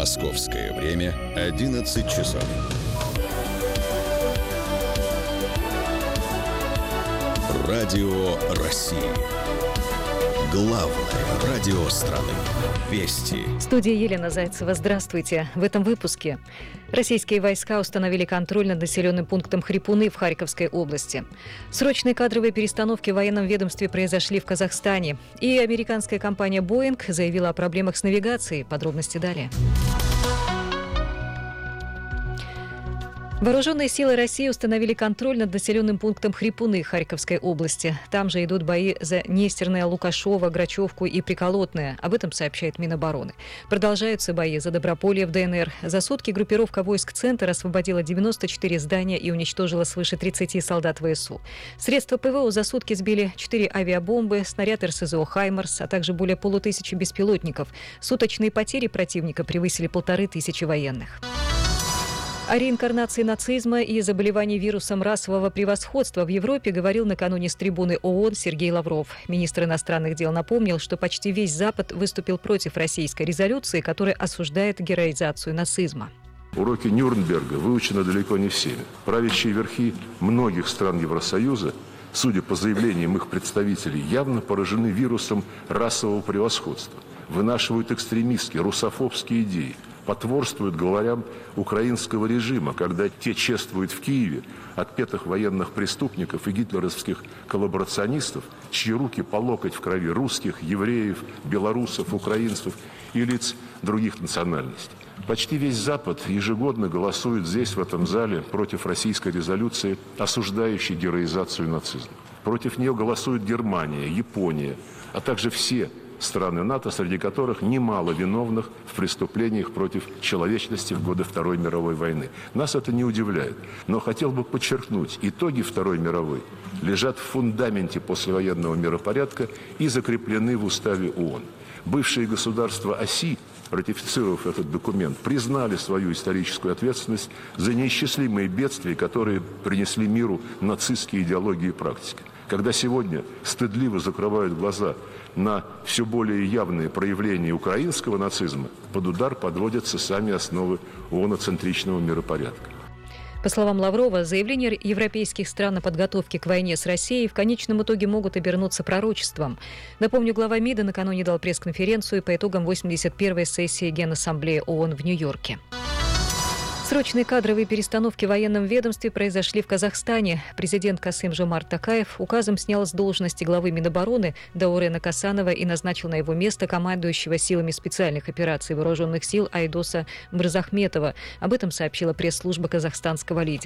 Московское время 11 часов. Радио России. Главное радио страны. Вести. Студия Елена Зайцева. Здравствуйте. В этом выпуске. Российские войска установили контроль над населенным пунктом Хрипуны в Харьковской области. Срочные кадровые перестановки в военном ведомстве произошли в Казахстане. И американская компания Boeing заявила о проблемах с навигацией. Подробности далее. Вооруженные силы России установили контроль над населенным пунктом Хрипуны Харьковской области. Там же идут бои за Нестерное, Лукашово, Грачевку и Приколотное. Об этом сообщает Минобороны. Продолжаются бои за Доброполье в ДНР. За сутки группировка войск «Центр» освободила 94 здания и уничтожила свыше 30 солдат ВСУ. Средства ПВО за сутки сбили 4 авиабомбы, снаряд РСЗО «Хаймарс», а также более 500 беспилотников. Суточные потери противника превысили 1500 военных. О реинкарнации нацизма и заболевании вирусом расового превосходства в Европе говорил накануне с трибуны ООН Сергей Лавров. Министр иностранных дел напомнил, что почти весь Запад выступил против российской резолюции, которая осуждает героизацию нацизма. Уроки Нюрнберга выучены далеко не всеми. Правящие верхи многих стран Евросоюза, судя по заявлениям их представителей, явно поражены вирусом расового превосходства. Вынашивают экстремистские, русофобские идеи. Потворствуют главарям украинского режима, когда те чествуют в Киеве отпетых военных преступников и гитлеровских коллаборационистов, чьи руки по локоть в крови русских, евреев, белорусов, украинцев и лиц других национальностей. Почти весь Запад ежегодно голосует здесь, в этом зале, против российской резолюции, осуждающей героизацию нацизма. Против нее голосуют Германия, Япония, а также все страны НАТО, среди которых немало виновных в преступлениях против человечности в годы Второй мировой войны. Нас это не удивляет. Но хотел бы подчеркнуть, итоги Второй мировой лежат в фундаменте послевоенного миропорядка и закреплены в уставе ООН. Бывшие государства оси, ратифицировав этот документ, признали свою историческую ответственность за неисчислимые бедствия, которые принесли миру нацистские идеологии и практики. Когда сегодня стыдливо закрывают глаза на все более явные проявления украинского нацизма, под удар подводятся сами основы ООН-центричного миропорядка. По словам Лаврова, заявления европейских стран о подготовке к войне с Россией в конечном итоге могут обернуться пророчеством. Напомню, глава МИДа накануне дал пресс-конференцию по итогам 81-й сессии Генассамблеи ООН в Нью-Йорке. Срочные кадровые перестановки в военном ведомстве произошли в Казахстане. Президент Касым-Жомарт Токаев указом снял с должности главы Минобороны Даурена Касанова и назначил на его место командующего силами специальных операций вооруженных сил Айдоса Мырзахметова. Об этом сообщила пресс-служба казахстанского лидера.